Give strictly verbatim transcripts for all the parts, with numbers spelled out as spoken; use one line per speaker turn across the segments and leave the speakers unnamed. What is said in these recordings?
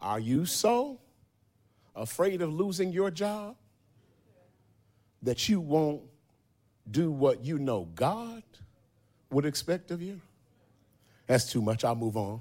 Are you so afraid of losing your job that you won't do what you know God would expect of you? That's too much. I'll move on.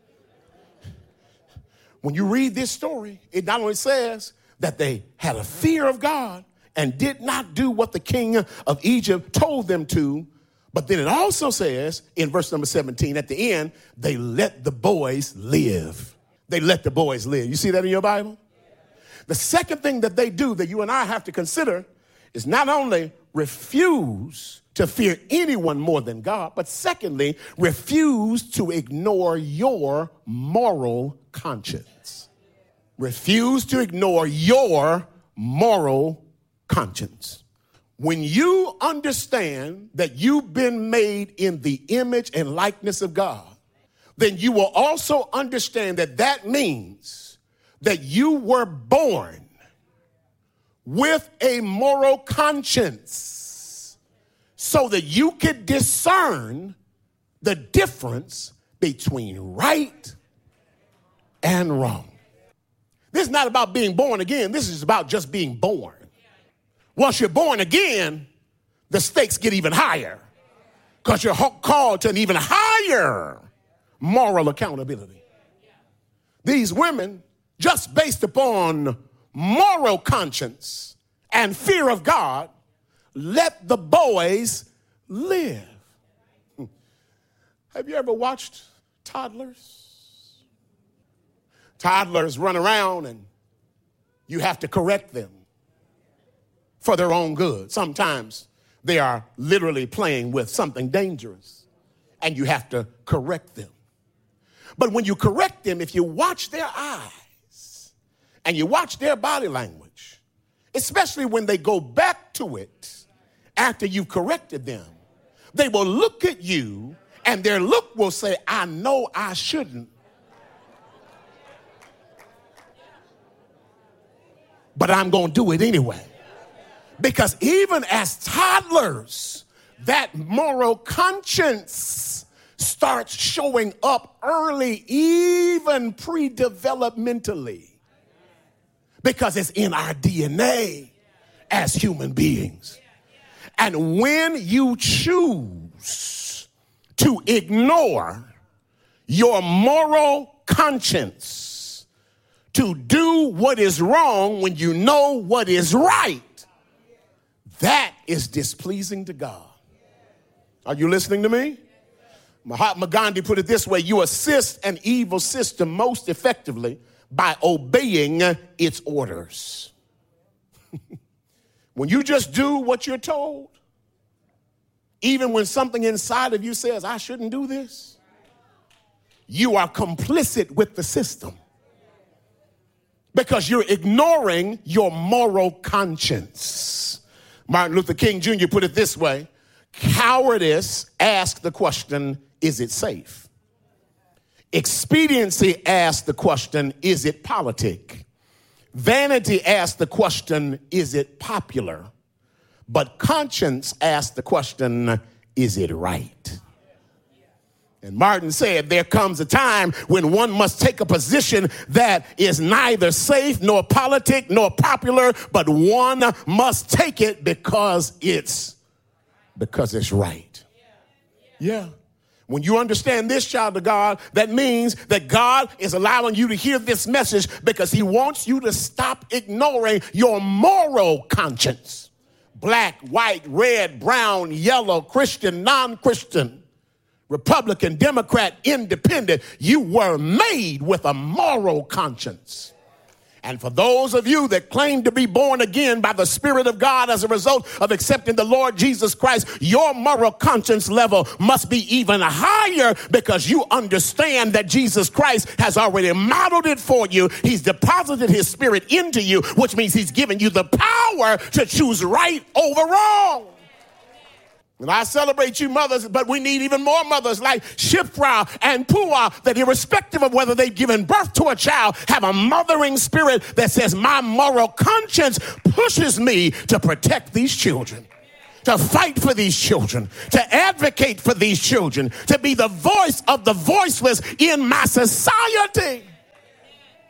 When you read this story, it not only says that they had a fear of God and did not do what the king of Egypt told them to, but then it also says in verse number seventeen, at the end, they let the boys live. They let the boys live. You see that in your Bible? The second thing that they do that you and I have to consider is not only refuse to fear anyone more than God, but secondly, refuse to ignore your moral conscience. Refuse to ignore your moral conscience. When you understand that you've been made in the image and likeness of God, then you will also understand that that means that you were born with a moral conscience so that you could discern the difference between right and wrong. This is not about being born again. This is about just being born. Once you're born again, the stakes get even higher because you're called to an even higher moral accountability. These women, just based upon moral conscience and fear of God, let the boys live. Have you ever watched toddlers? Toddlers run around and you have to correct them for their own good. Sometimes they are literally playing with something dangerous and you have to correct them. But when you correct them, if you watch their eyes and you watch their body language, especially when they go back to it after you've corrected them, they will look at you and their look will say, I know I shouldn't, but I'm going to do it anyway. Because even as toddlers, that moral conscience starts showing up early, even pre-developmentally, because it's in our D N A as human beings. And when you choose to ignore your moral conscience to do what is wrong when you know what is right, that is displeasing to God. Are you listening to me? Mahatma Gandhi put it this way: you assist an evil system most effectively by obeying its orders. When you just do what you're told, even when something inside of you says, I shouldn't do this, you are complicit with the system because you're ignoring your moral conscience. Martin Luther King Junior put it this way: cowardice asks the question, is it safe? Expediency asks the question, is it politic? Vanity asks the question, is it popular? But conscience asks the question, is it right? And Martin said, there comes a time when one must take a position that is neither safe nor politic nor popular, but one must take it because it's because it's right. Yeah. When you understand this, child of God, that means that God is allowing you to hear this message because he wants you to stop ignoring your moral conscience. Black, white, red, brown, yellow, Christian, non-Christian, Republican, Democrat, independent, you were made with a moral conscience. And for those of you that claim to be born again by the Spirit of God as a result of accepting the Lord Jesus Christ, your moral conscience level must be even higher because you understand that Jesus Christ has already modeled it for you. He's deposited his Spirit into you, which means he's given you the power to choose right over wrong. And I celebrate you mothers, but we need even more mothers like Shiphrah and Puah that irrespective of whether they've given birth to a child, have a mothering spirit that says my moral conscience pushes me to protect these children, to fight for these children, to advocate for these children, to be the voice of the voiceless in my society.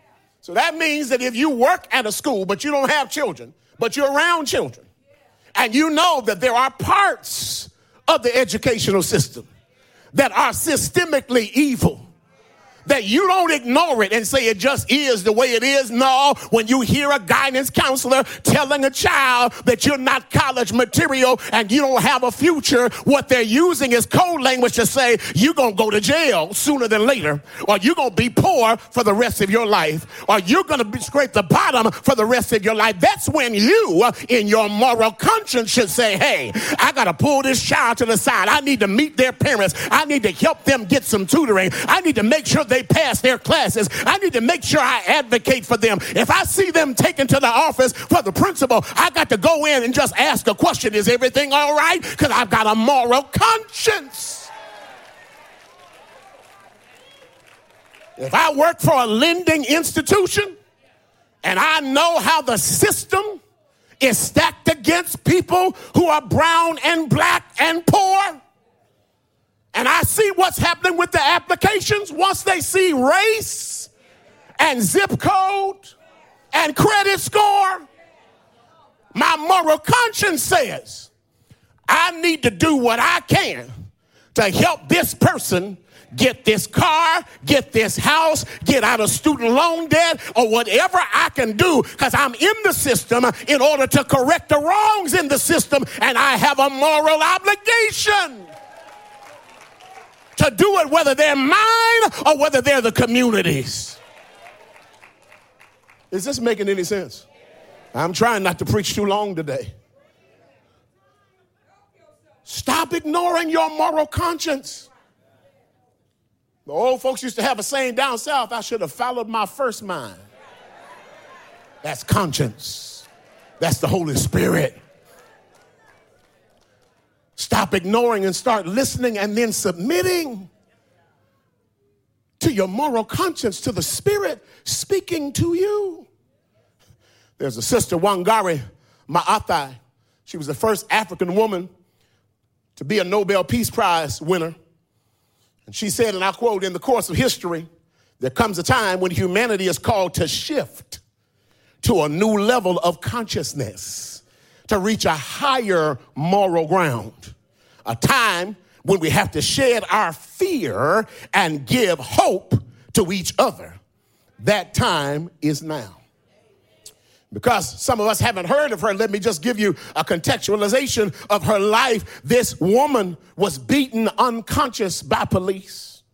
So that means that if you work at a school, but you don't have children, but you're around children, and you know that there are parts of the educational system that are systemically evil, that you don't ignore it and say it just is the way it is. No, when you hear a guidance counselor telling a child that you're not college material and you don't have a future, what they're using is code language to say you're going to go to jail sooner than later, or you're going to be poor for the rest of your life, or you're going to scrape the bottom for the rest of your life. That's when you, in your moral conscience, should say, hey, I got to pull this child to the side. I need to meet their parents. I need to help them get some tutoring. I need to make sure they pass their classes. I need to make sure I advocate for them. If I see them taken to the office for the principal, I got to go in and just ask a question. Is everything all right? Because I've got a moral conscience. If I work for a lending institution and I know how the system is stacked against people who are brown and black and poor, and I see what's happening with the applications once they see race and zip code and credit score, my moral conscience says I need to do what I can to help this person get this car, get this house, get out of student loan debt, or whatever I can do, because I'm in the system in order to correct the wrongs in the system, and I have a moral obligation to do it, whether they're mine or whether they're the community's. Is this making any sense? I'm trying not to preach too long today. Stop ignoring your moral conscience. The old folks used to have a saying down south, I should have followed my first mind. That's conscience. That's the Holy Spirit. Stop ignoring and start listening and then submitting to your moral conscience, to the Spirit speaking to you. There's a sister, Wangari Maathai. She was the first African woman to be a Nobel Peace Prize winner. And she said, and I quote, in the course of history, there comes a time when humanity is called to shift to a new level of consciousness, to reach a higher moral ground, a time when we have to shed our fear and give hope to each other. That time is now. Because some of us haven't heard of her, let me just give you a contextualization of her life. This woman was beaten unconscious by police,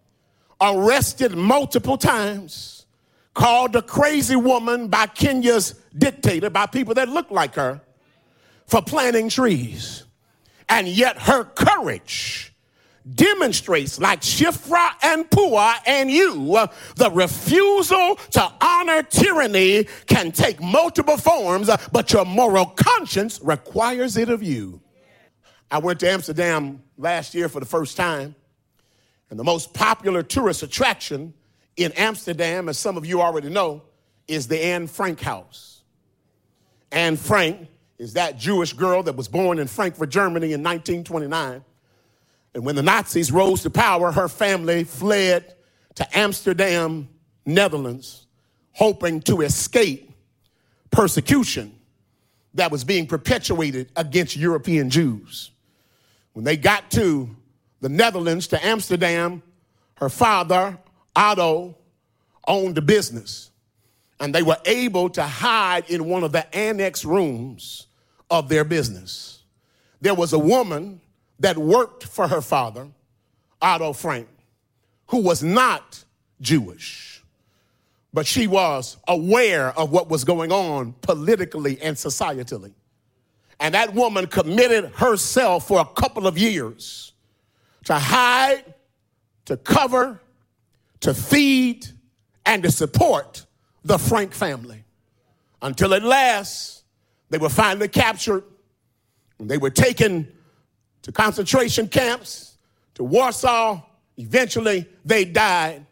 arrested multiple times, called a crazy woman by Kenya's dictator, by people that looked like her, for planting trees. And yet her courage demonstrates, like Shifra and Pua and you, uh, the refusal to honor tyranny can take multiple forms, uh, but your moral conscience requires it of you. I went to Amsterdam last year for the first time, and the most popular tourist attraction in Amsterdam, as some of you already know, is the Anne Frank house. Anne Frank is that Jewish girl that was born in Frankfurt, Germany in nineteen twenty-nine. And when the Nazis rose to power, her family fled to Amsterdam, Netherlands, hoping to escape persecution that was being perpetuated against European Jews. When they got to the Netherlands, to Amsterdam, her father, Otto, owned a business. And they were able to hide in one of the annex rooms of their business. There was a woman that worked for her father, Otto Frank, who was not Jewish, but she was aware of what was going on politically and societally. And that woman committed herself for a couple of years to hide, to cover, to feed, and to support the Frank family, until at last they were finally captured and they were taken to concentration camps, to Warsaw. Eventually, they died.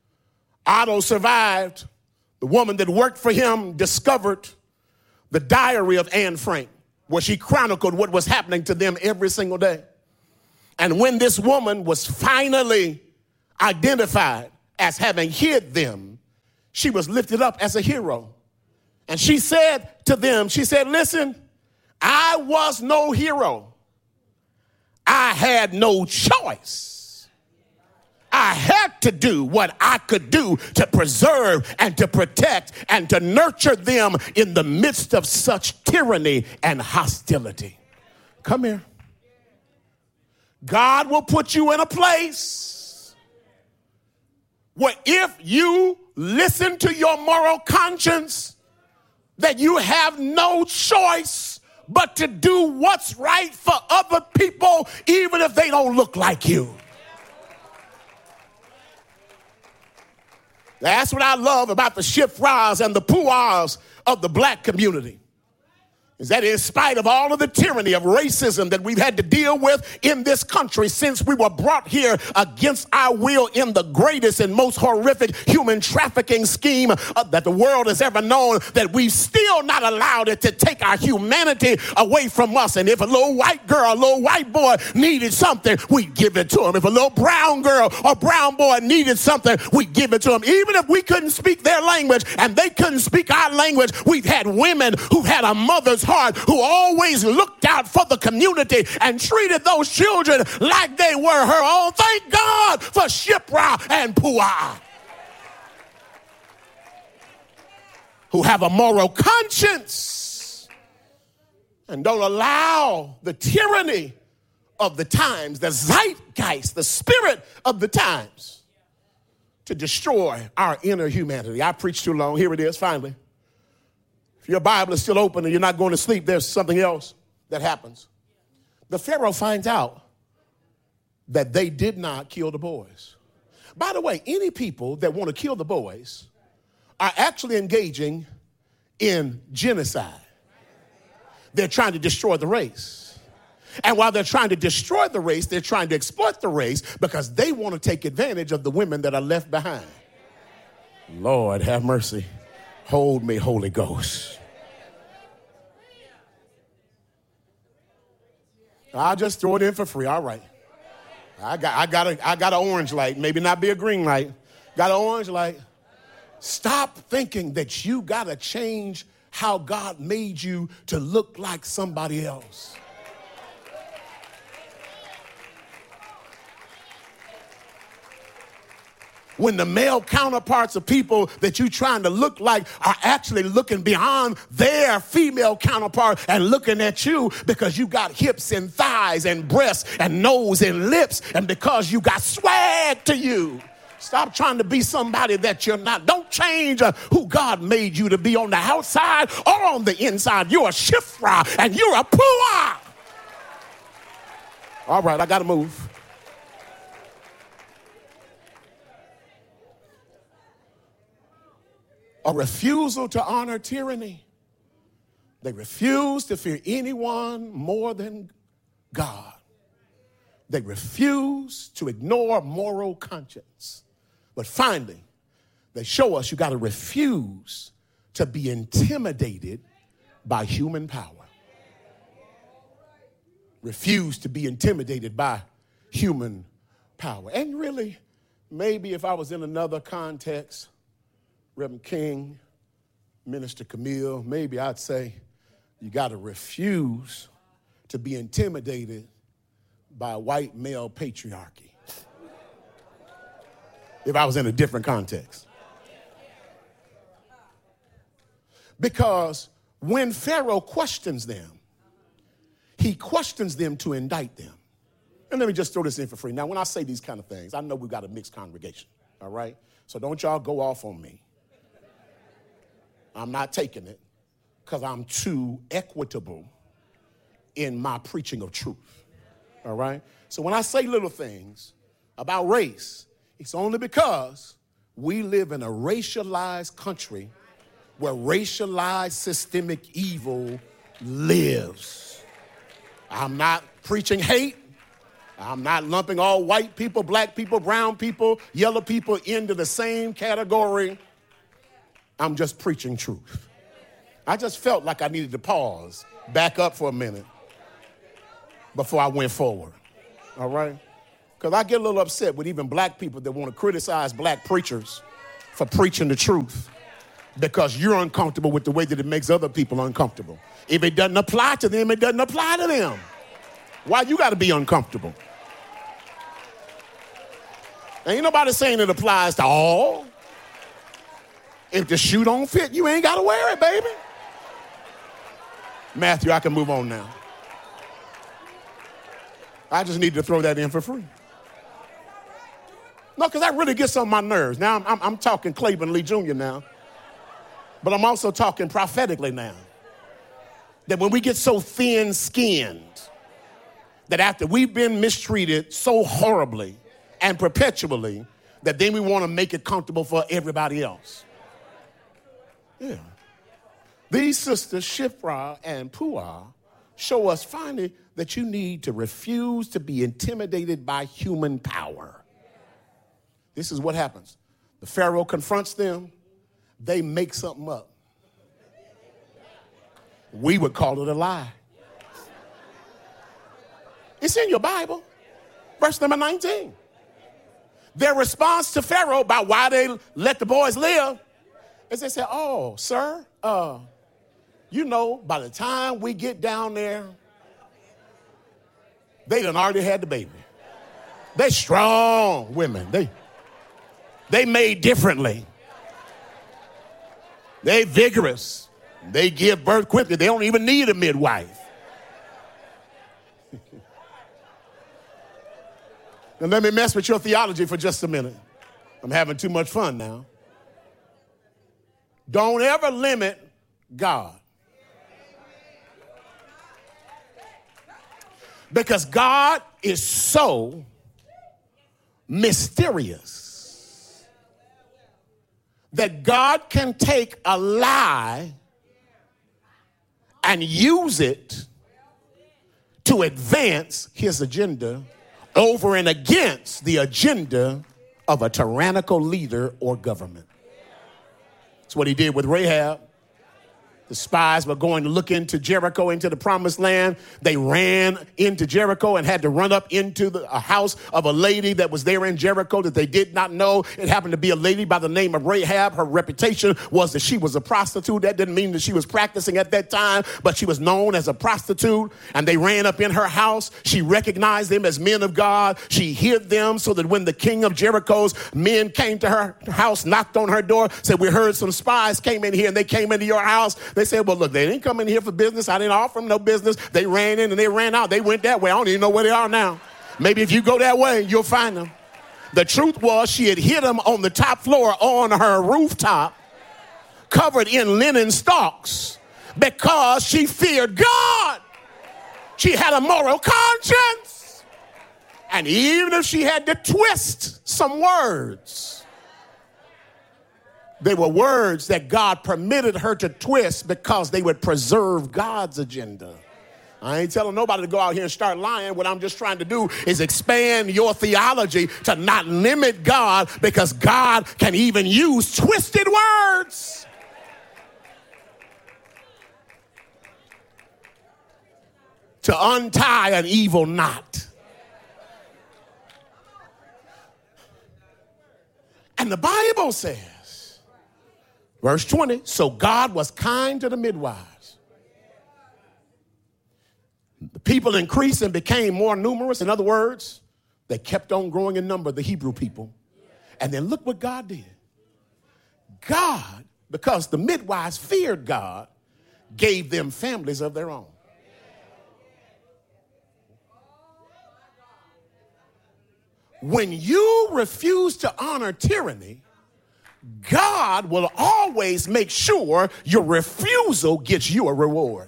Otto survived. The woman that worked for him discovered the diary of Anne Frank, where she chronicled what was happening to them every single day. And when this woman was finally identified as having hid them, she was lifted up as a hero. And she said to them, she said, listen, I was no hero. I had no choice. I had to do what I could do to preserve and to protect and to nurture them in the midst of such tyranny and hostility. Come here. God will put you in a place where if you listen to your moral conscience, that you have no choice but to do what's right for other people, even if they don't look like you. That's what I love about the Shifras and the Puas of the black community. Is that in spite of all of the tyranny of racism that we've had to deal with in this country since we were brought here against our will in the greatest and most horrific human trafficking scheme uh, that the world has ever known, that we've still not allowed it to take our humanity away from us. And if a little white girl, a little white boy needed something, we'd give it to him. If a little brown girl or brown boy needed something, we'd give it to him. Even if we couldn't speak their language and they couldn't speak our language, we've had women who had a mother's heart, who always looked out for the community and treated those children like they were her own. Thank God for Shipra and Pua, who have a moral conscience and don't allow the tyranny of the times, the zeitgeist, the spirit of the times, to destroy our inner humanity. I preached too long. Here it is, finally. If your Bible is still open and you're not going to sleep, there's something else that happens. The Pharaoh finds out that they did not kill the boys. By the way, any people that want to kill the boys are actually engaging in genocide. They're trying to destroy the race. And while they're trying to destroy the race, they're trying to exploit the race because they want to take advantage of the women that are left behind. Lord, have mercy. Hold me, Holy Ghost. I'll just throw it in for free. All right. I got I got a I got an orange light. Maybe not be a green light. Got an orange light. Stop thinking that you got to change how God made you to look like somebody else. When the male counterparts of people that you're trying to look like are actually looking beyond their female counterpart and looking at you because you got hips and thighs and breasts and nose and lips and because you got swag to you. Stop trying to be somebody that you're not. Don't change uh, who God made you to be on the outside or on the inside. You're a Shifra and you're a Pua. All right, I got to move. A refusal to honor tyranny. They refuse to fear anyone more than God. They refuse to ignore moral conscience. But finally, they show us you got to refuse to be intimidated by human power. Refuse to be intimidated by human power. And really, maybe if I was in another context, Reverend King, Minister Camille, maybe I'd say you got to refuse to be intimidated by white male patriarchy. If I was in a different context. Because when Pharaoh questions them, he questions them to indict them. And let me just throw this in for free. Now, when I say these kind of things, I know we've got a mixed congregation, all right? So don't y'all go off on me. I'm not taking it because I'm too equitable in my preaching of truth, all right? So when I say little things about race, it's only because we live in a racialized country where racialized systemic evil lives. I'm not preaching hate. I'm not lumping all white people, black people, brown people, yellow people into the same category. I'm just preaching truth. I just felt like I needed to pause, back up for a minute before I went forward, all right? Because I get a little upset with even black people that want to criticize black preachers for preaching the truth because you're uncomfortable with the way that it makes other people uncomfortable. If it doesn't apply to them, it doesn't apply to them. Why you got to be uncomfortable? Ain't nobody saying it applies to all. If the shoe don't fit, you ain't got to wear it, baby. Matthew, I can move on now. I just need to throw that in for free. No, because that really gets on my nerves. Now, I'm, I'm, I'm talking Claiborne Lee Junior now. But I'm also talking prophetically now. That when we get so thin-skinned, that after we've been mistreated so horribly and perpetually, that then we want to make it comfortable for everybody else. Yeah. These sisters, Shiphrah and Puah, show us finally that you need to refuse to be intimidated by human power. This is what happens. The Pharaoh confronts them. They make something up. We would call it a lie. It's in your Bible. Verse number nineteen. Their response to Pharaoh about why they let the boys live is they said, oh, sir, uh, you know, by the time we get down there, they done already had the baby. They strong women. They, they made differently. They vigorous. They give birth quickly. They don't even need a midwife. Now let me mess with your theology for just a minute. I'm having too much fun now. Don't ever limit God. Because God is so mysterious that God can take a lie and use it to advance his agenda over and against the agenda of a tyrannical leader or government. That's what he did with Rahab. The spies were going to look into Jericho, into the promised land. They ran into Jericho and had to run up into the, a house of a lady that was there in Jericho that they did not know. It happened to be a lady by the name of Rahab. Her reputation was that she was a prostitute. That didn't mean that she was practicing at that time, but she was known as a prostitute. And they ran up in her house. She recognized them as men of God. She hid them so that when the king of Jericho's men came to her house, knocked on her door, said, we heard some spies came in here and they came into your house. They said, well, look, they didn't come in here for business. I didn't offer them no business. They ran in and they ran out. They went that way. I don't even know where they are now. Maybe if you go that way, you'll find them. The truth was she had hid them on the top floor on her rooftop, covered in linen stalks, because she feared God. She had a moral conscience. And even if she had to twist some words, they were words that God permitted her to twist because they would preserve God's agenda. I ain't telling nobody to go out here and start lying. What I'm just trying to do is expand your theology to not limit God, because God can even use twisted words. To untie an evil knot. And the Bible says, verse twenty, so God was kind to the midwives. The people increased and became more numerous. In other words, they kept on growing in number, the Hebrew people. And then look what God did. God, because the midwives feared God, gave them families of their own. When you refuse to honor tyranny, God will always make sure your refusal gets you a reward.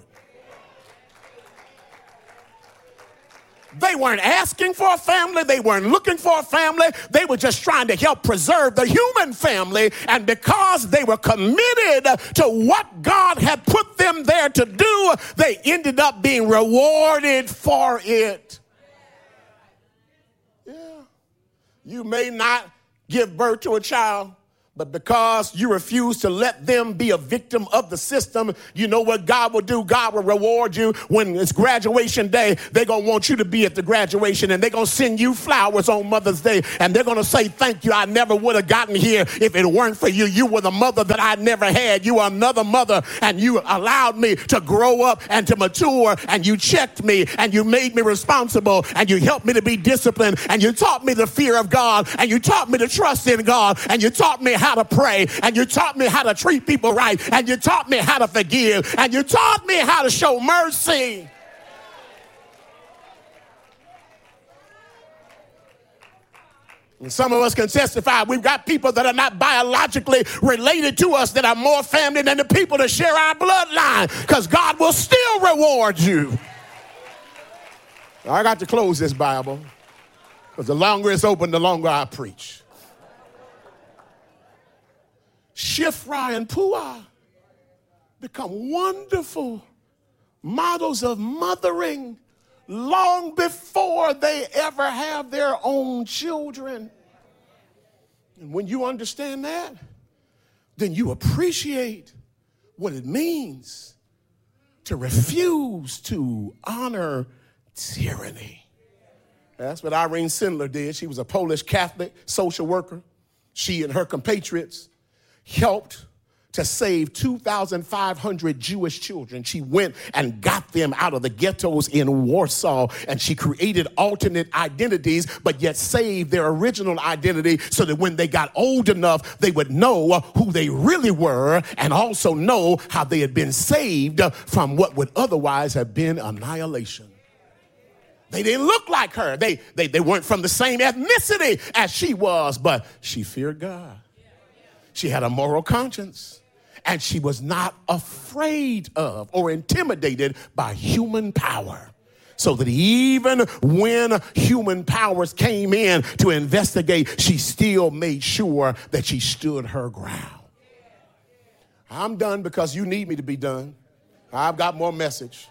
They weren't asking for a family. They weren't looking for a family. They were just trying to help preserve the human family. And because they were committed to what God had put them there to do, they ended up being rewarded for it. Yeah. You may not give birth to a child, But because you refuse to let them be a victim of the system, you know what God will do? God will reward you. When it's graduation day, they're going to want you to be at the graduation, and they're going to send you flowers on Mother's Day, and they're going to say, thank you. I never would have gotten here if it weren't for you. You were the mother that I never had. You were another mother, and you allowed me to grow up and to mature, and you checked me, and you made me responsible, and you helped me to be disciplined, and you taught me the fear of God, and you taught me to trust in God, and you taught me how to pray, and you taught me how to treat people right, and you taught me how to forgive, and you taught me how to show mercy. And some of us can testify we've got people that are not biologically related to us that are more family than the people that share our bloodline, because God will still reward you. I got to close this Bible, because the longer it's open, the longer I preach. Shiphrah and Puah become wonderful models of mothering long before they ever have their own children. And when you understand that, then you appreciate what it means to refuse to honor tyranny. That's what Irene Sindler did. She was a Polish Catholic social worker. She and her compatriots helped to save two thousand five hundred Jewish children. She went and got them out of the ghettos in Warsaw, and she created alternate identities, but yet saved their original identity so that when they got old enough, they would know who they really were and also know how they had been saved from what would otherwise have been annihilation. They didn't look like her. They, they, they weren't from the same ethnicity as she was, but she feared God. She had a moral conscience, and she was not afraid of or intimidated by human power. So that even when human powers came in to investigate, she still made sure that she stood her ground. I'm done because you need me to be done. I've got more message.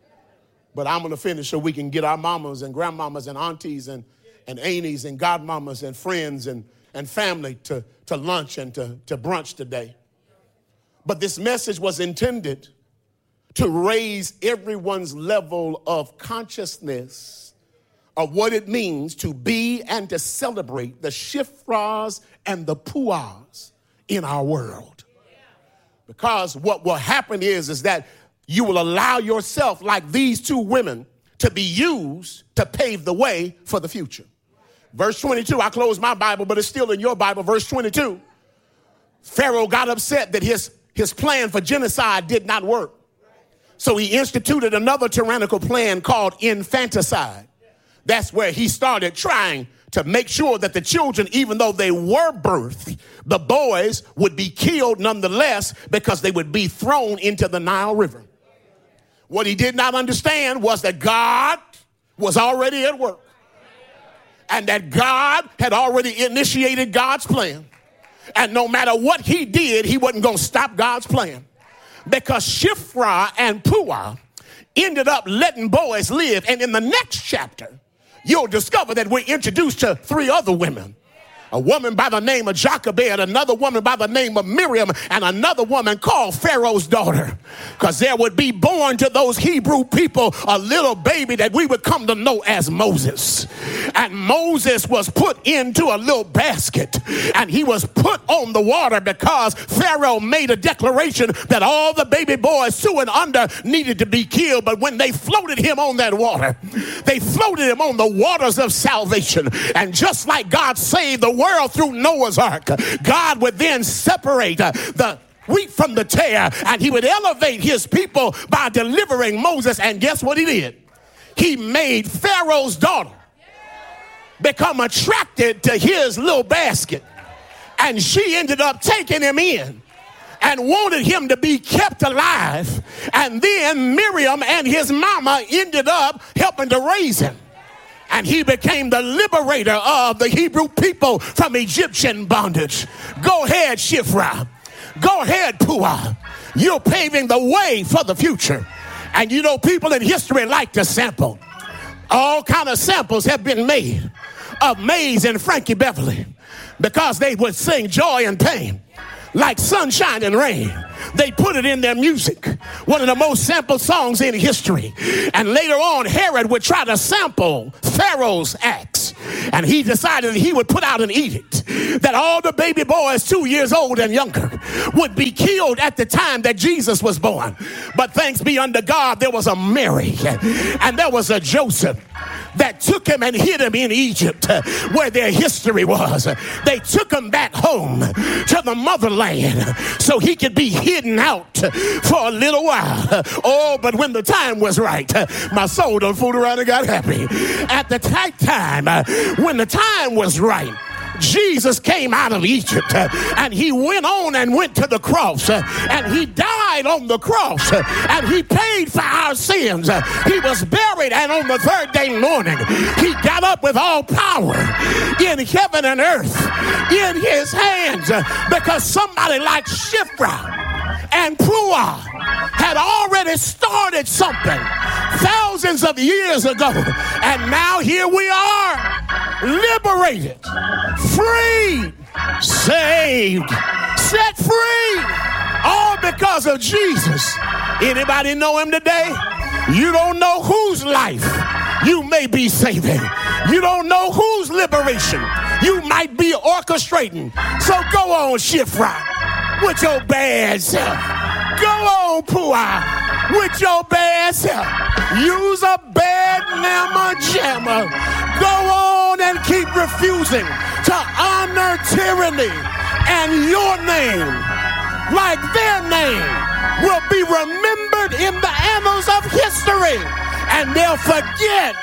But I'm going to finish so we can get our mamas and grandmamas and aunties and, and aunties and godmamas and friends and, and family to, to lunch and to, to brunch today. But this message was intended to raise everyone's level of consciousness of what it means to be and to celebrate the Shiphrahs and the Puahs in our world. Because what will happen is, is that you will allow yourself, like these two women, to be used to pave the way for the future. Verse twenty-two, I closed my Bible, but it's still in your Bible. Verse twenty-two, Pharaoh got upset that his, his plan for genocide did not work. So he instituted another tyrannical plan called infanticide. That's where he started trying to make sure that the children, even though they were birthed, the boys would be killed nonetheless because they would be thrown into the Nile River. What he did not understand was that God was already at work, and that God had already initiated God's plan. And no matter what he did, he wasn't going to stop God's plan, because Shiphrah and Puah ended up letting boys live. And in the next chapter, you'll discover that we're introduced to three other women. A woman by the name of Jochebed, another woman by the name of Miriam, and another woman called Pharaoh's daughter. Because there would be born to those Hebrew people a little baby that we would come to know as Moses. And Moses was put into a little basket, and he was put on the water because Pharaoh made a declaration that all the baby boys two and under needed to be killed. But when they floated him on that water, they floated him on the waters of salvation. And just like God saved the world through Noah's Ark, God would then separate uh, the wheat from the tare, and he would elevate his people by delivering Moses. And guess what he did? He made Pharaoh's daughter become attracted to his little basket, and she ended up taking him in and wanted him to be kept alive. And then Miriam and his mama ended up helping to raise him. And he became the liberator of the Hebrew people from Egyptian bondage. Go ahead, Shiphrah. Go ahead, Puah. You're paving the way for the future. And you know, people in history like to sample. All kind of samples have been made of Mays and Frankie Beverly. because they would sing joy and pain like sunshine and rain. They put it in their music, one of the most sampled songs in history. And later on, Herod would try to sample Pharaoh's acts. And he decided that he would put out an edict that all the baby boys two years old and younger would be killed at the time that Jesus was born. But thanks be unto God, there was a Mary and there was a Joseph that took him and hid him in Egypt, uh, where their history was. They took him back home to the motherland so he could be hidden out for a little while. Oh, but when the time was right, uh, my soul done fooled around and got happy. At the tight time, uh, when the time was right, Jesus came out of Egypt uh, and he went on and went to the cross uh, and he died on the cross uh, and he paid for our sins. Uh, he was buried, and on the third day morning he got up with all power in heaven and earth in his hands, uh, because somebody like Shiphrah and Puah had already started something thousands of years ago, and now here we are, liberated, freed, saved, set free, all because of Jesus. Anybody know him today? You don't know whose life you may be saving. You don't know whose liberation you might be orchestrating. So go on, Shiphrah, with your bad self. Go on, Puah, with your bad self. Use a bad namma jammer. Go on and keep refusing to honor tyranny, and your name, like their name, will be remembered in the annals of history, and they'll forget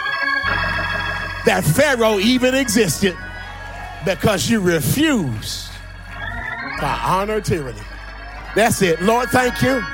that Pharaoh even existed because you refused to honor tyranny. That's it. Lord, thank you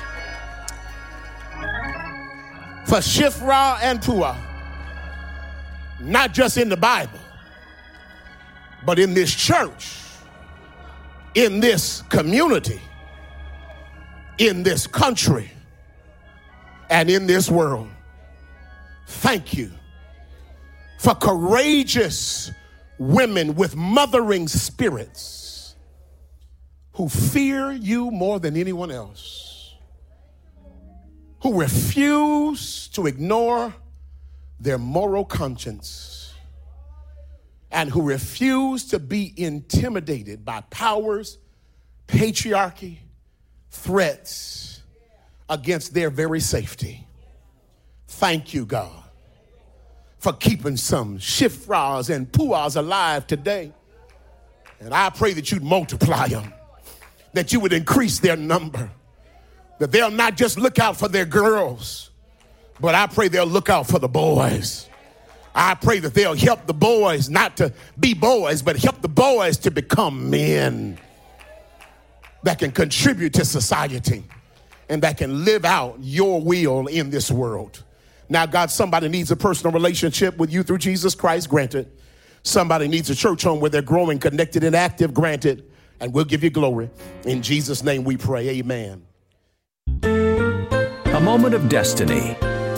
for Shiphrah and Puah, not just in the Bible, but in this church, in this community, in this country, and in this world. Thank you for courageous women with mothering spirits who fear you more than anyone else, who refuse to ignore their moral conscience, and who refuse to be intimidated by powers, patriarchy, threats against their very safety. Thank you, God, for keeping some Shiphrahs and Puahs alive today. And I pray that you'd multiply them, that you would increase their number, that they'll not just look out for their girls, but I pray they'll look out for the boys. I pray that they'll help the boys not to be boys, but help the boys to become men that can contribute to society and that can live out your will in this world. Now, God, somebody needs a personal relationship with you through Jesus Christ, granted. Somebody needs a church home where they're growing, connected, and active, granted. And we'll give you glory. In Jesus' name we pray, amen.
A moment of destiny.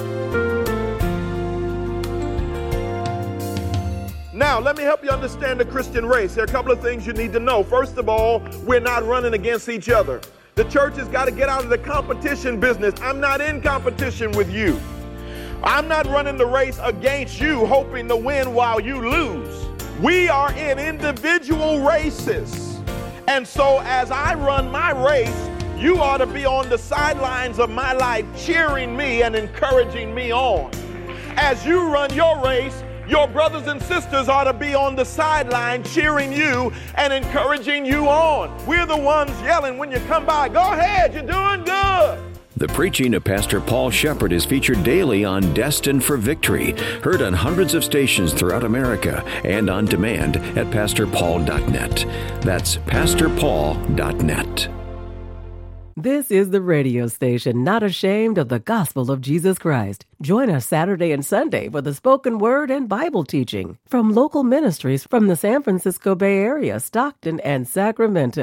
Now, let me help you understand the Christian race. There are a couple of things you need to know. First of all, we're not running against each other. The church has got to get out of the competition business. I'm not in competition with you. I'm not running the race against you, hoping to win while you lose. We are in individual races. And so as I run my race, you ought to be on the sidelines of my life, cheering me and encouraging me on. As you run your race, your brothers and sisters ought to be on the sideline cheering you and encouraging you on. We're the ones yelling when you come by, go ahead, you're doing good.
The preaching of Pastor Paul Shepard is featured daily on Destined for Victory, heard on hundreds of stations throughout America and on demand at pastor paul dot net. That's pastor paul dot net.
This is the radio station not ashamed of the gospel of Jesus Christ. Join us Saturday and Sunday for the spoken word and Bible teaching from local ministries from the San Francisco Bay Area, Stockton, and Sacramento.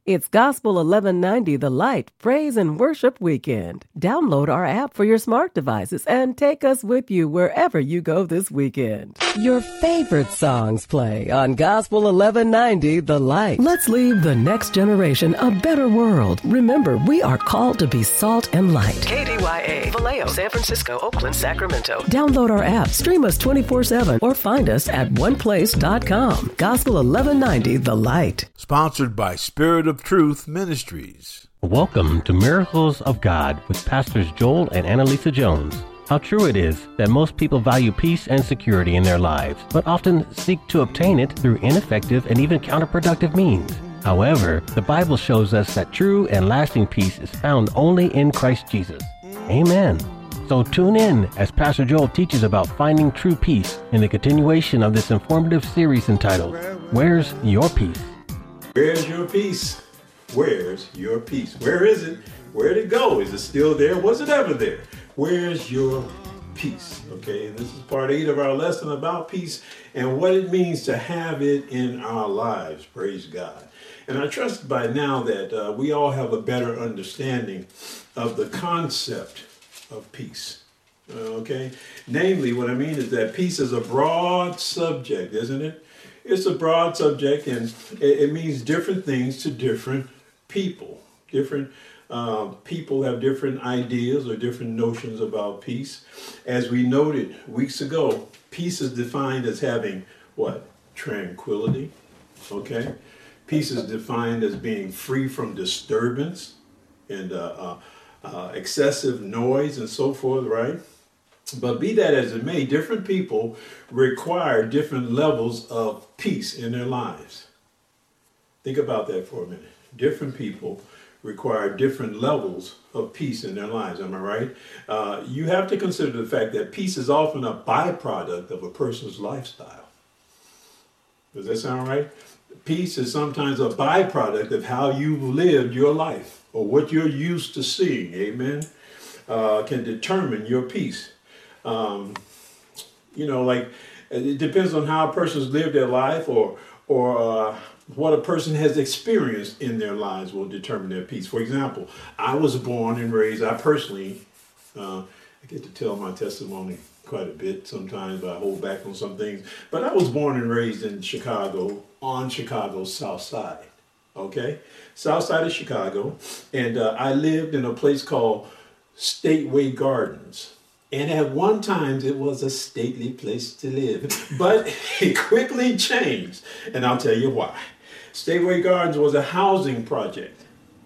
It's Gospel eleven ninety The Light Praise and Worship Weekend. Download our app for your smart devices and take us with you wherever you go this weekend. Your favorite songs play on Gospel eleven ninety The Light. Let's leave the next generation a better world. Remember, we are called to be salt and light. K D Y A, Vallejo, San Francisco, Oakland, Sacramento. Download our app, stream us twenty-four seven, or find us at one place dot com. Gospel eleven ninety The Light.
Sponsored by Spirit of Truth Ministries.
Welcome to Miracles of God with Pastors Joel and Annalisa Jones. How true it is that most people value peace and security in their lives, but often seek to obtain it through ineffective and even counterproductive means. However, the Bible shows us that true and lasting peace is found only in Christ Jesus. Amen. So tune in as Pastor Joel teaches about finding true peace in the continuation of this informative series entitled, Where's Your Peace?
Where's your peace? Where's your peace? Where is it? Where'd it go? Is it still there? Was it ever there? Where's your peace? Okay, and this is part eight of our lesson about peace and what it means to have it in our lives. Praise God. And I trust by now that uh, we all have a better understanding of the concept of peace. Uh, okay, namely, what I mean is that peace is a broad subject, isn't it? It's a broad subject, and it means different things to different people. Different uh, people have different ideas or different notions about peace. As we noted weeks ago, peace is defined as having what? Tranquility. Okay? Peace is defined as being free from disturbance and uh, uh, uh, excessive noise and so forth, right? But be that as it may, different people require different levels of peace in their lives. Think about that for a minute. Different people require different levels of peace in their lives. Am I right? Uh, you have to consider the fact that peace is often a byproduct of a person's lifestyle. Does that sound right? Peace is sometimes a byproduct of how you lived your life or what you're used to seeing. Amen. Uh, can determine your peace. Um, you know, like it depends on how a person's lived their life or or uh, what a person has experienced in their lives will determine their peace. For example, I was born and raised, I personally, uh, I get to tell my testimony quite a bit sometimes, but I hold back on some things. But I was born and raised in Chicago, on Chicago's South Side, okay? South Side of Chicago. And uh, I lived in a place called Stateway Gardens. And at one time, it was a stately place to live, but it quickly changed, and I'll tell you why. Stateway Gardens was a housing project,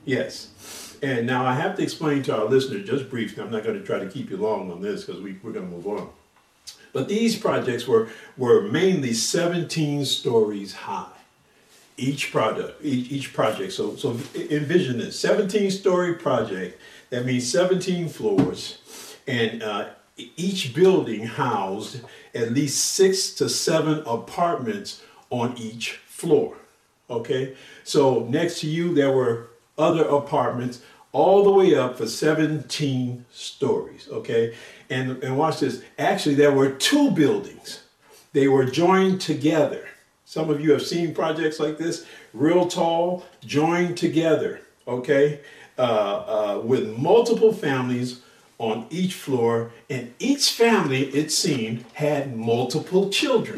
yes. And now I have to explain to our listeners just briefly. I'm not going to try to keep you long on this because we, we're going to move on. But these projects were, were mainly seventeen stories high. Each product, each, each project. So, so envision this: seventeen-story project. That means seventeen floors. And uh, each building housed at least six to seven apartments on each floor. Okay, so next to you there were other apartments all the way up for seventeen stories. Okay, and and watch this. Actually, there were two buildings. They were joined together. Some of you have seen projects like this, real tall, joined together. Okay, uh, uh, with multiple families on each floor, and each family, it seemed, had multiple children.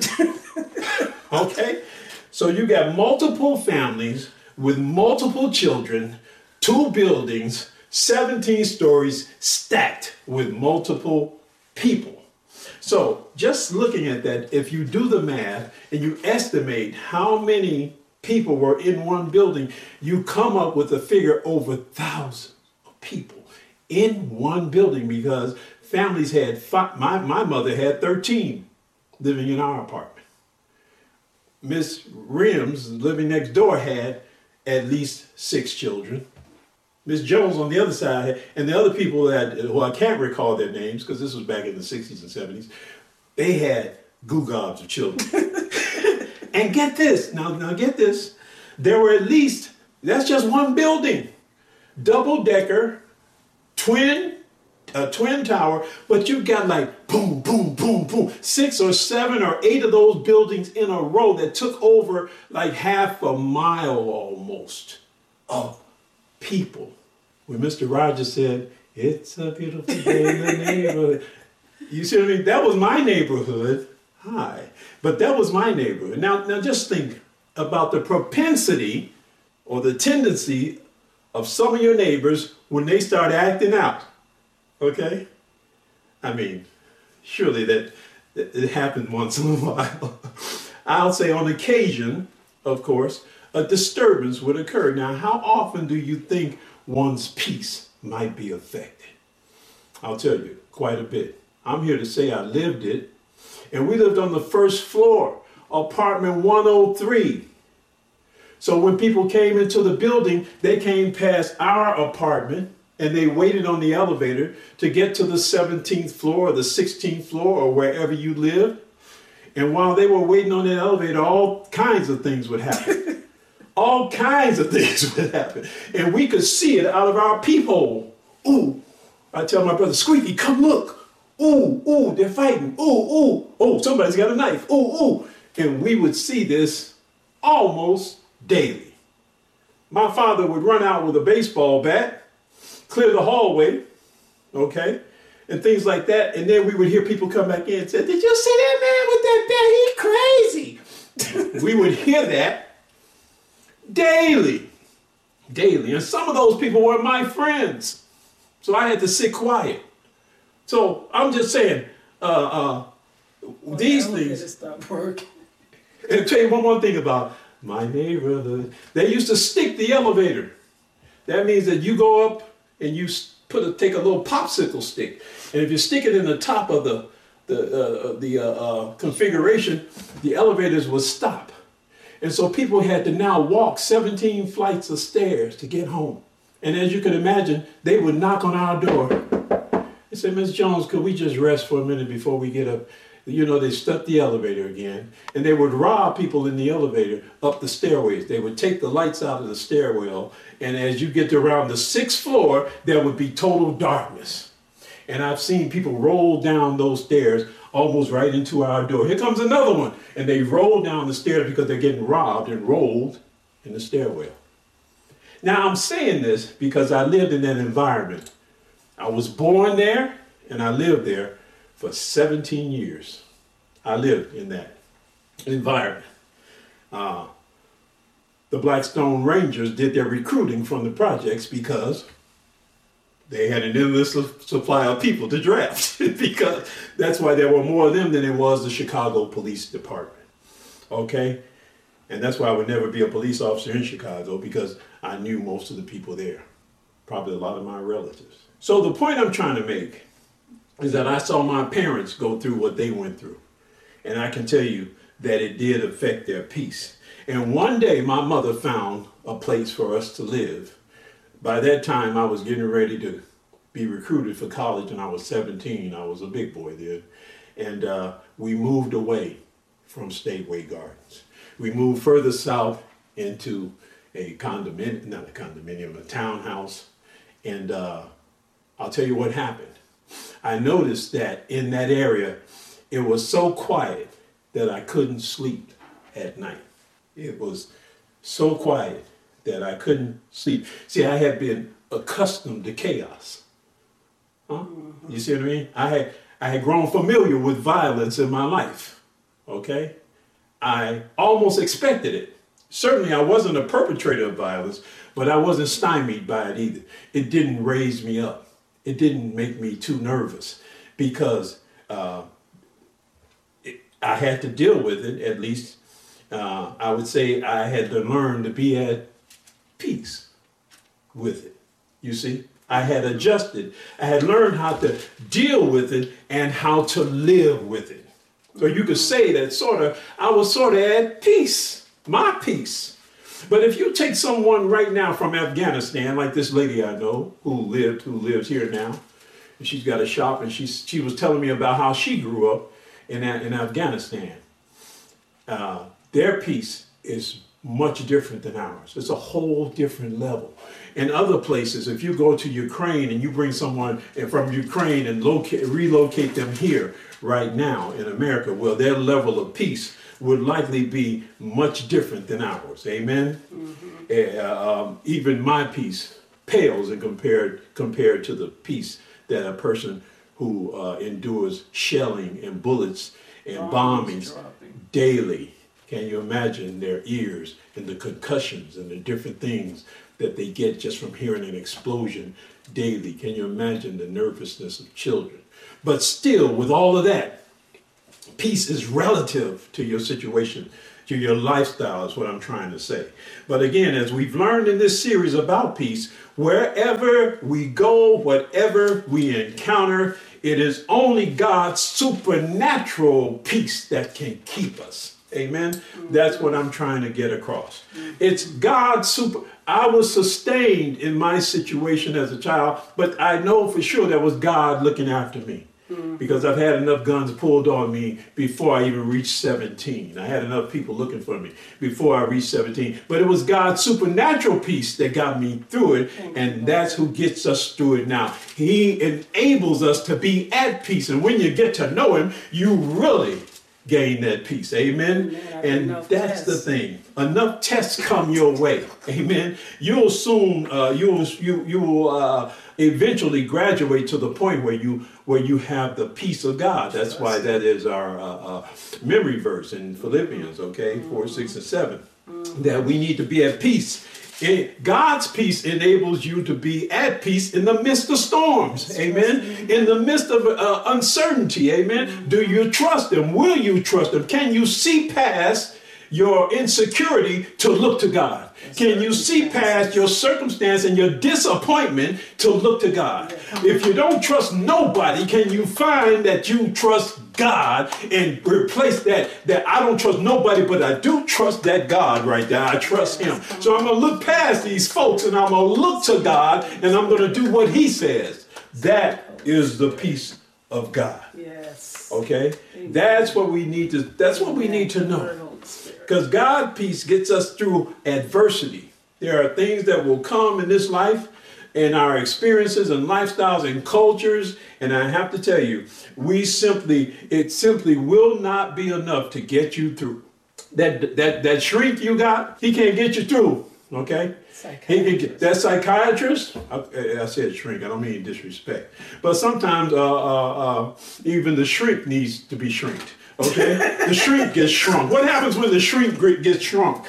Okay? So you got multiple families with multiple children, two buildings, seventeen stories stacked with multiple people. So just looking at that, if you do the math and you estimate how many people were in one building, you come up with a figure over thousands of people in one building, because families had five, my, my mother had thirteen living in our apartment. Miss Rims, living next door, had at least six children. Miss Jones on the other side, and the other people that, who I can't recall their names because this was back in the sixties and seventies, they had goo gobs of children. And get this, now, now get this, there were at least, that's just one building, double-decker, twin, a twin tower, but you got like boom, boom, boom, boom, six or seven or eight of those buildings in a row that took over like half a mile almost. of people. When Mister Rogers said, it's a beautiful day in the neighborhood. You see what I mean? That was my neighborhood. Hi. But that was my neighborhood. Now, now just think about the propensity or the tendency of some of your neighbors when they start acting out. Okay? I mean, surely that, that it happened once in a while. I'll say on occasion, of course, a disturbance would occur. Now, how often do you think one's peace might be affected? I'll tell you, quite a bit. I'm here to say I lived it. And we lived on the first floor, apartment one oh three. So when people came into the building, they came past our apartment and they waited on the elevator to get to the seventeenth floor or the sixteenth floor or wherever you lived. And while they were waiting on the elevator, all kinds of things would happen. All kinds of things would happen. And we could see it out of our peephole. Ooh, I tell my brother, Squeaky, come look. Ooh, ooh, they're fighting. Ooh, ooh, oh, somebody's got a knife. Ooh, ooh. And we would see this almost daily. My father would run out with a baseball bat, clear the hallway, okay, and things like that. And then we would hear people come back in and say, did you see that man with that bat? He's crazy. We would hear that daily, daily. And some of those people were my friends. So I had to sit quiet. So I'm just saying, uh, uh, well, these things. Stop working. And I'll tell you one more thing about my neighborhood. They used to stick the elevator. That means that you go up and you put a, take a little popsicle stick, and if you stick it in the top of the the uh, the uh, uh, configuration, the elevators would stop. And so people had to now walk seventeen flights of stairs to get home. And as you can imagine, they would knock on our door. They said, Miss Jones, could we just rest for a minute before we get up? You know, they stuck the elevator again, and they would rob people in the elevator up the stairways. They would take the lights out of the stairwell, and as you get to around the sixth floor, there would be total darkness. And I've seen people roll down those stairs almost right into our door. Here comes another one, and they roll down the stairs because they're getting robbed and rolled in the stairwell. Now, I'm saying this because I lived in that environment. I was born there, and I lived there for seventeen years. I lived in that environment. Uh, the Blackstone Rangers did their recruiting from the projects because they had an endless supply of people to draft. Because that's why there were more of them than there was the Chicago Police Department. Okay? And that's why I would never be a police officer in Chicago, because I knew most of the people there. Probably a lot of my relatives. So the point I'm trying to make is that I saw my parents go through what they went through. And I can tell you that it did affect their peace. And one day my mother found a place for us to live. By that time I was getting ready to be recruited for college, and I was seventeen. I was a big boy then. And uh, we moved away from Stateway Gardens. We moved further south into a condominium, not a condominium, a townhouse. And uh, I'll tell you what happened. I noticed that in that area, it was so quiet that I couldn't sleep at night. It was so quiet that I couldn't sleep. See, I had been accustomed to chaos. Huh? Mm-hmm. You see what I mean? I had, I had grown familiar with violence in my life. Okay? I almost expected it. Certainly I wasn't a perpetrator of violence, but I wasn't stymied by it either. It didn't raise me up. It didn't make me too nervous, because uh, it, I had to deal with it. At least uh, I would say I had to learn to be at peace with it. You see, I had adjusted. I had learned how to deal with it and how to live with it. So you could say that sort of, I was sort of at peace, my peace. But if you take someone right now from Afghanistan, like this lady I know who lived, who lives here now, and she's got a shop, and she's, she was telling me about how she grew up in, in Afghanistan. Uh, their peace is much different than ours. It's a whole different level. In other places, if you go to Ukraine and you bring someone from Ukraine and locate, relocate them here right now in America, well, their level of peace would likely be much different than ours. Amen? Mm-hmm. Uh, um, even my peace pales in compared compared to the peace that a person who uh, endures shelling and bullets and oh, bombings daily. Can you imagine their ears and the concussions and the different things that they get just from hearing an explosion daily? Can you imagine the nervousness of children? But still, with all of that, peace is relative to your situation, to your lifestyle is what I'm trying to say. But again, as we've learned in this series about peace, wherever we go, whatever we encounter, it is only God's supernatural peace that can keep us. Amen. Mm-hmm. That's what I'm trying to get across. Mm-hmm. It's God's super. I was sustained in my situation as a child, but I know for sure that was God looking after me. Mm-hmm. Because I've had enough guns pulled on me before I even reached seventeen. I had enough people looking for me before I reached seventeen. But it was God's supernatural peace that got me through it. And that's who gets us through it now. He enables us to be at peace. And when you get to know him, you really gain that peace. Amen. Yeah, and that's tests. the thing. Enough tests come your way. Amen. You'll soon, uh, you'll, you, you will uh, eventually graduate to the point where you, where you have the peace of God. That's why that is our uh, uh, memory verse in Philippians, okay, four, six, and seven, that we need to be at peace. It, God's peace enables you to be at peace in the midst of storms. Amen. In the midst of uh, uncertainty. Amen. Do you trust him? Will you trust him? Can you see past your insecurity to look to God? Can you see past your circumstance and your disappointment to look to God? If you don't trust nobody, can you find that you trust God and replace that, that I don't trust nobody, but I do trust that God right there. I trust him. So I'm going to look past these folks and I'm going to look to God and I'm going to do what he says. That is the peace of God. Yes. Okay? That's what we need to, that's what we need to know. Because God's peace gets us through adversity. There are things that will come in this life and our experiences and lifestyles and cultures. And I have to tell you, we simply, it simply will not be enough to get you through. That, that, that shrink you got, he can't get you through. Okay? He can get, that psychiatrist, I, I said shrink, I don't mean disrespect. But sometimes uh, uh, uh, even the shrink needs to be shrinked. Okay, the shrink gets shrunk. What happens when the shrink gets shrunk?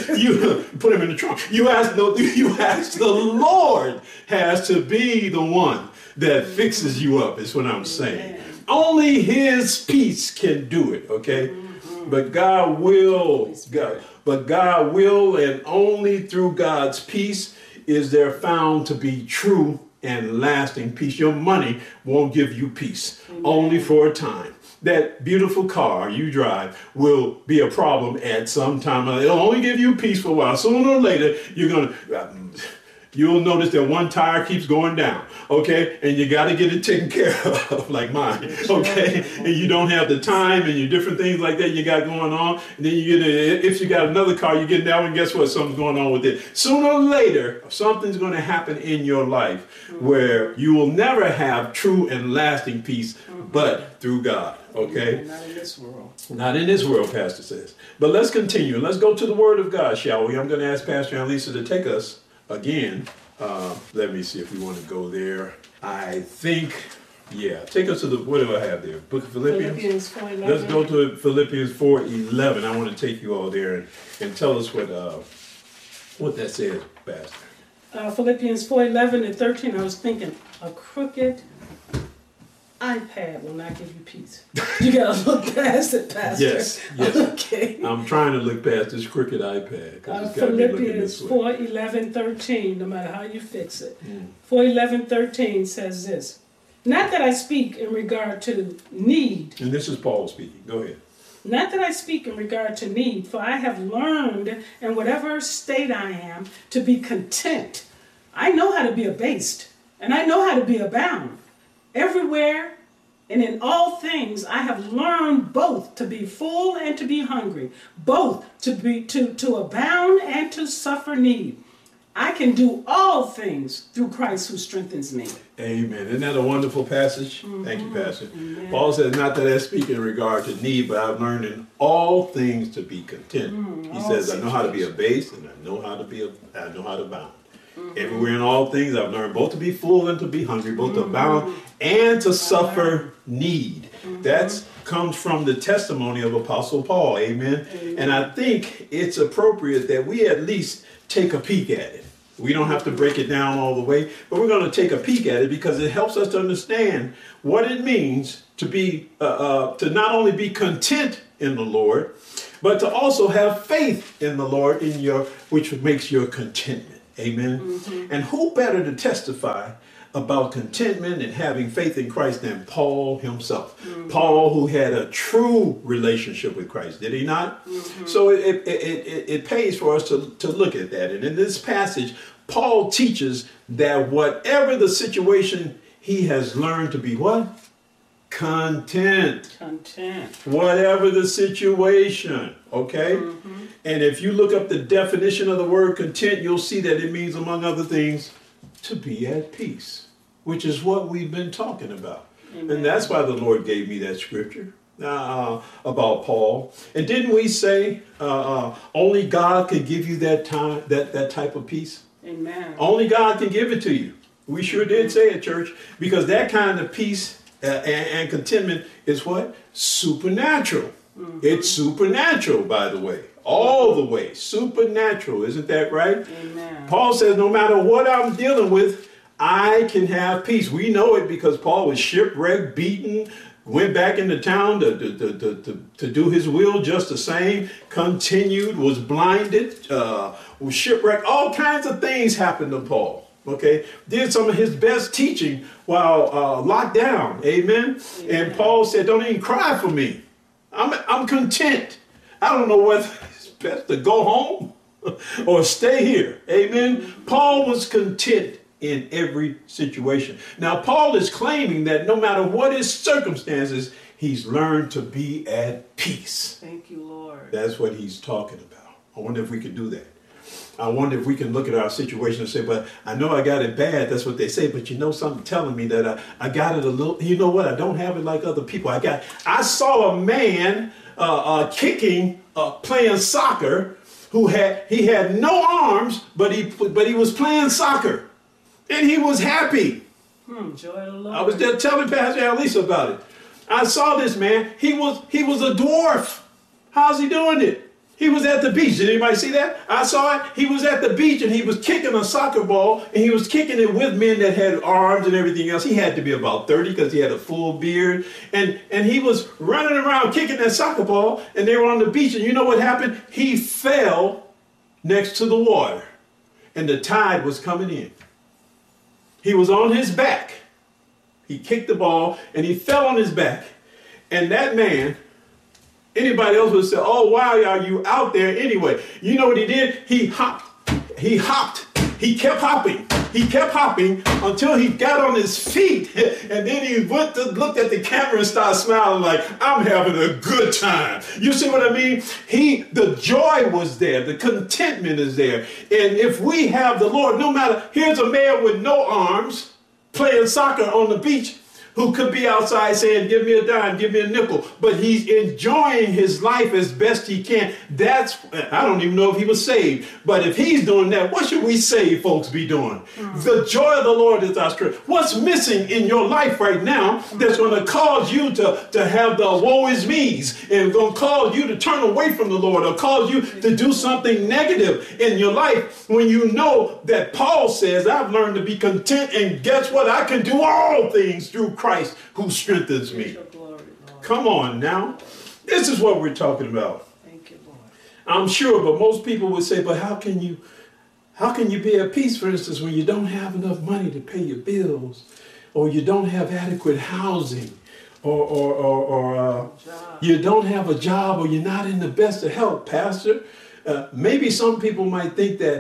You put him in the trunk. You ask the you ask the Lord has to be the one that fixes you up. Is what I'm saying. Only His peace can do it. Okay, but God will. God, but God will, and only through God's peace is there found to be true and lasting peace. Your money won't give you peace. Amen. Only for a time. That beautiful car you drive will be a problem at some time. It'll only give you peace for a while. Sooner or later, you're going to, you'll notice that one tire keeps going down, okay? And you got to get it taken care of, like mine, okay? And you don't have the time and you different things like that you got going on. And then you get, a, if you got another car, you get that one, guess what? Something's going on with it. Sooner or later, something's going to happen in your life where you will never have true and lasting peace, but through God. Okay? Not in this world. Not in this world, Pastor says. But let's continue. Let's go to the Word of God, shall we? I'm going to ask Pastor Annalisa to take us again. Uh, let me see if we want to go there. I think, yeah. Take us to the, what do I have there? Book of Philippians? Philippians four eleven. Let's go to Philippians four eleven. I want to take you all there and, and tell us what uh, what that says, Pastor.
Uh, Philippians four eleven and thirteen, I was thinking, a crooked iPad will not give you peace. You gotta look past it, Pastor.
Yes, yes.
Okay.
I'm trying to look past this crooked iPad.
Uh, Philippians four eleven thirteen, no matter how you fix it. Mm. four eleven thirteen says this. Not that I speak in regard to need.
And this is Paul speaking. Go ahead.
Not that I speak in regard to need, for I have learned in whatever state I am to be content. I know how to be abased, and I know how to be abound. Everywhere And in all things I have learned both to be full and to be hungry, both to be to, to abound and to suffer need. I can do all things through Christ who strengthens me.
Amen. Isn't that a wonderful passage? Mm-hmm. Thank you, Pastor.
Amen.
Paul says, not that I speak in regard to need, but I've learned in all things to be content.
Mm,
he says, I know how to be abased, and I know how to be, a, I know how to abound. Mm-hmm. Everywhere in all things, I've learned both to be full and to be hungry, both mm-hmm. to abound and to suffer need. Mm-hmm. That comes from the testimony of Apostle Paul. Amen. Amen. And I think it's appropriate that we at least take a peek at it. We don't have to break it down all the way, but we're going to take a peek at it because it helps us to understand what it means to be, uh, uh, to not only be content in the Lord, but to also have faith in the Lord, in your, which makes your contentment. Amen. Mm-hmm. And who better to testify about contentment and having faith in Christ than Paul himself? Mm-hmm. Paul, who had a true relationship with Christ, did he not? Mm-hmm. So it, it, it, it pays for us to, to look at that. And in this passage, Paul teaches that whatever the situation, he has learned to be what? Content.
Content.
Whatever the situation, okay? Mm-hmm. And if you look up the definition of the word content, you'll see that it means, among other things, to be at peace, which is what we've been talking about. Amen. And that's why the Lord gave me that scripture uh, about Paul. And didn't we say uh, uh, only God could give you that time, that, that type of peace?
Amen.
Only God can give it to you. We sure did say it, church, because that kind of peace uh, and, and contentment is what? Supernatural. Mm-hmm. It's supernatural, by the way. All the way. Supernatural. Isn't that right?
Amen.
Paul says no matter what I'm dealing with, I can have peace. We know it because Paul was shipwrecked, beaten, went back into town to, to, to, to, to, to do his will just the same, continued, was blinded, uh, was shipwrecked. All kinds of things happened to Paul. Okay, did some of his best teaching while uh, locked down. Amen? Amen. And Paul said, don't even cry for me. I'm, I'm content. I don't know whether it's best to go home or stay here. Amen. Mm-hmm. Paul was content in every situation. Now, Paul is claiming that no matter what his circumstances, he's learned to be at peace.
Thank you, Lord.
That's what he's talking about. I wonder if we can do that. I wonder if we can look at our situation and say, but I know I got it bad. That's what they say. But you know, something telling me that I, I got it a little, you know what? I don't have it like other people. I got, I saw a man uh, uh, kicking, uh, playing soccer who had, he had no arms, but he, but he was playing soccer and he was happy.
Hmm, joy of the Lord.
I was there telling Pastor Annalisa about it. I saw this man. He was, he was a dwarf. How's he doing it? He was at the beach. Did anybody see that? I saw it. He was at the beach and he was kicking a soccer ball and he was kicking it with men that had arms and everything else. He had to be about thirty because he had a full beard. And, and he was running around kicking that soccer ball and they were on the beach. And you know what happened? He fell next to the water and the tide was coming in. He was on his back. He kicked the ball and he fell on his back. And that man... Anybody else would say, oh, why are you out there anyway? You know what he did? He hopped. He hopped. He kept hopping. He kept hopping until he got on his feet. And then he went to, looked at the camera and started smiling like, I'm having a good time. You see what I mean? He, the joy was there. The contentment is there. And if we have the Lord, no matter, here's a man with no arms playing soccer on the beach, who could be outside saying, give me a dime, give me a nickel. But he's enjoying his life as best he can. That's, I don't even know if he was saved. But if he's doing that, what should we saved folks be doing? Mm. The joy of the Lord is our strength. What's missing in your life right now that's going to cause you to, to have the woe is me's and going to cause you to turn away from the Lord or cause you to do something negative in your life when you know that Paul says, I've learned to be content and guess what? I can do all things through Christ. Christ who strengthens me. Come on now. This is what we're talking about.
Thank you, Lord.
I'm sure, but most people would say, but how can you how can you be at peace, for instance, when you don't have enough money to pay your bills, or you don't have adequate housing, or or or, or uh, you don't have a job, or you're not in the best of health, Pastor? Uh, maybe some people might think that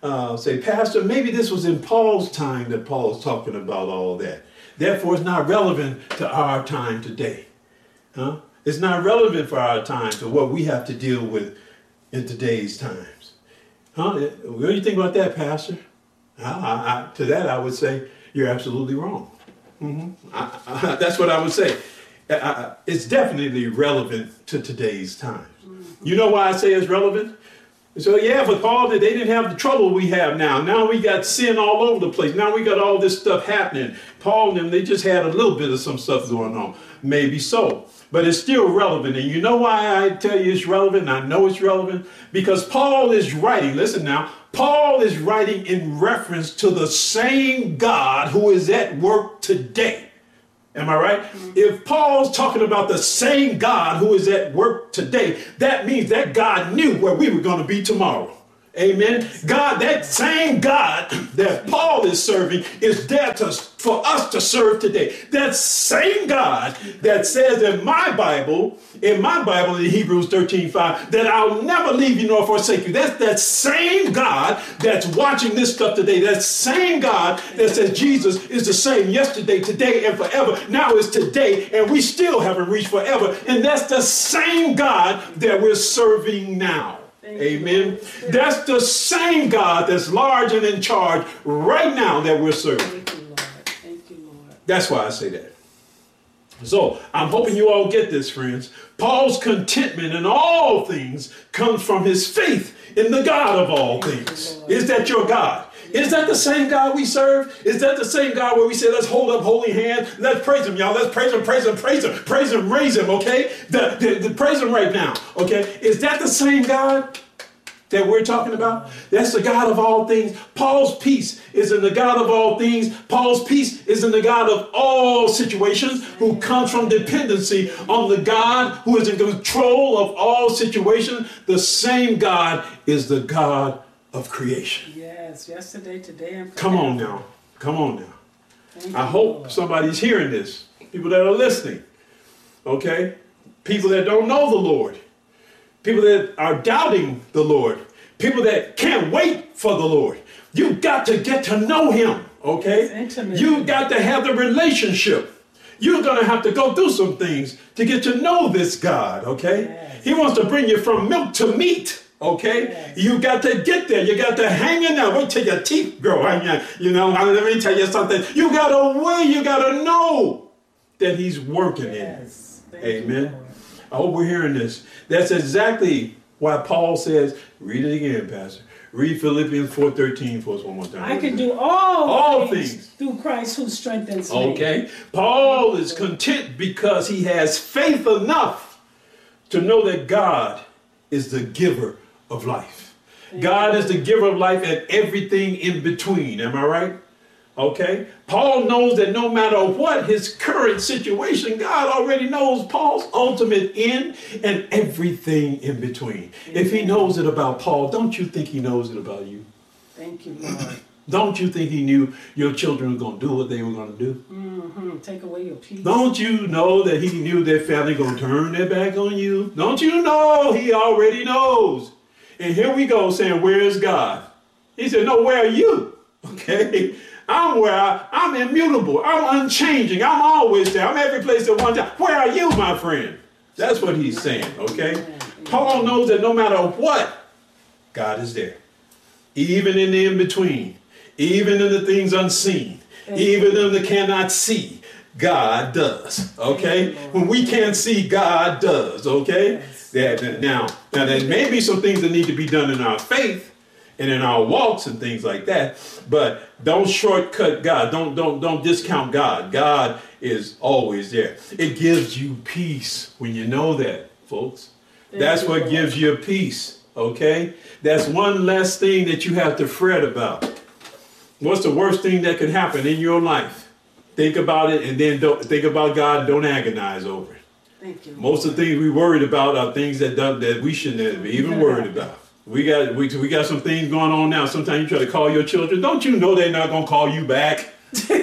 uh, say, Pastor, maybe this was in Paul's time that Paul's talking about all that. Therefore, it's not relevant to our time today. Huh? It's not relevant for our time to what we have to deal with in today's times. Huh? What do you think about that, Pastor? I, I, I, to that, I would say, you're absolutely wrong. Mm-hmm. I, I, that's what I would say. I, I, it's definitely relevant to today's times. Mm-hmm. You know why I say it's relevant? So yeah, for Paul, they didn't have the trouble we have now. Now we got sin all over the place. Now we got all this stuff happening. Paul and them, they just had a little bit of some stuff going on. Maybe so. But it's still relevant. And you know why I tell you it's relevant? I know it's relevant. Because Paul is writing, listen now, Paul is writing in reference to the same God who is at work today. Am I right? Mm-hmm. If Paul's talking about the same God who is at work today, that means that God knew where we were going to be tomorrow. Amen. God, that same God that Paul is serving is there to, for us to serve today. That same God that says in my Bible, in my Bible in Hebrews thirteen five, that I'll never leave you nor forsake you. That's that same God that's watching this stuff today. That same God that says Jesus is the same yesterday, today, and forever. Now is today, and we still haven't reached forever. And that's the same God that we're serving now. Amen. That's the same God that's large and in charge right now that we're serving.
Thank you, Lord. Thank you, Lord.
That's why I say that. So I'm hoping you all get this, friends. Paul's contentment in all things comes from his faith in the God of all things. Is that your God? Is that the same God we serve? Is that the same God where we say, let's hold up holy hands? Let's praise him, y'all. Let's praise him, praise him, praise him, praise him, raise him, okay? The, the, the, praise him right now, okay? Is that the same God that we're talking about? That's the God of all things. Paul's peace is in the God of all things. Paul's peace is in the God of all situations, who comes from dependency on the God who is in control of all situations. The same God is the God of creation.
Yes, yesterday, today, and forever.
Come on now. Come on now.
Thank
I
you,
hope
Lord.
somebody's hearing this. People that are listening. Okay? People that don't know the Lord. People that are doubting the Lord. People that can't wait for the Lord. You got to get to know him. Okay? You got to have the relationship. You're going to have to go through some things to get to know this God. Okay? Yes. He wants to bring you from milk to meat. Okay, yes. You got to get there. You got to hang in there. Wait till your teeth grow. You know, let me tell you something. You got to wait. You got to know that he's working
yes.
in you. Amen. You, I hope we're hearing this. That's exactly why Paul says, read it again, Pastor. Read Philippians four thirteen for us one more time.
I can do all,
all
things,
things
through Christ who strengthens me.
Okay. Paul is content because he has faith enough to know that God is the giver of life. God is the giver of life and everything in between. Am I right? Okay. Paul knows that no matter what his current situation, God already knows Paul's ultimate end and everything in between. Amen. If he knows it about Paul, don't you think he knows it about you?
Thank you, Lord.
Don't you think he knew your children were going to do what they were going to do?
Mm-hmm. Take away your peace.
Don't you know that he knew their family going to turn their back on you? Don't you know he already knows? And here we go saying, where is God? He said, no, where are you? Okay. I'm where I, I'm immutable. I'm unchanging. I'm always there. I'm every place at one time. Where are you, my friend? That's what he's saying. Okay. Paul knows that no matter what, God is there. Even in the in-between, even in the things unseen, even in the cannot see, God does. Okay. When we can't see, God does. Okay. That, now, now, there may be some things that need to be done in our faith and in our walks and things like that, but don't shortcut God. Don't, don't, don't discount God. God is always there. It gives you peace when you know that, folks. That's what gives you peace, okay? That's one less thing that you have to fret about. What's the worst thing that could happen in your life? Think about it and then don't think about God and don't agonize over it.
Thank you.
Most of the things we worried about are things that done, that we shouldn't be even worried about. We got we, we got some things going on now. Sometimes you try to call your children. Don't you know they're not going to call you back?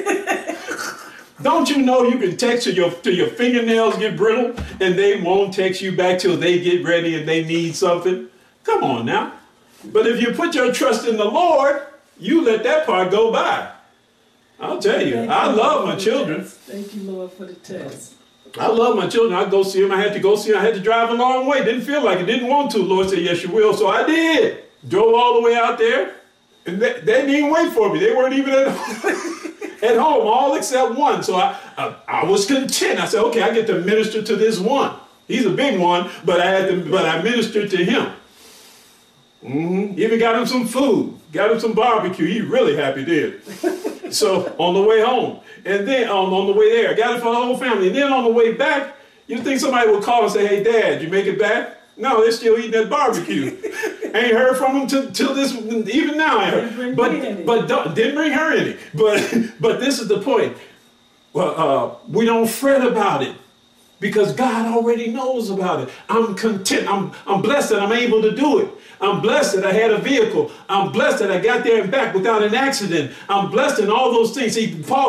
Don't you know you can text till your, till your fingernails get brittle and they won't text you back till they get ready and they need something? Come on now. But if you put your trust in the Lord, you let that part go by. I'll tell you,
Thank
I
you,
love
Lord,
my
for the
children.
test. Thank you, Lord, for the test.
I love my children. I go see them. I had to go see them. I had to drive a long way. Didn't feel like it. Didn't want to. Lord said, yes, you will. So I did. Drove all the way out there. And they, they didn't even wait for me. They weren't even at home, at home all except one. So I, I, I was content. I said, okay, I get to minister to this one. He's a big one, but I had to, but I ministered to him. Mm-hmm. Even got him some food. Got him some barbecue. He really happy did. So on the way home. And then um, on the way there, I got it for the whole family. And then on the way back, you think somebody would call and say, hey, Dad, you make it back? No, they're still eating that barbecue. I ain't heard from them till, till this, even now I heard. But, but don't, didn't bring her any. But, but this is the point. Well, uh, we don't fret about it because God already knows about it. I'm content. I'm, I'm blessed that I'm able to do it. I'm blessed that I had a vehicle. I'm blessed that I got there and back without an accident. I'm blessed in all those things. See, Paul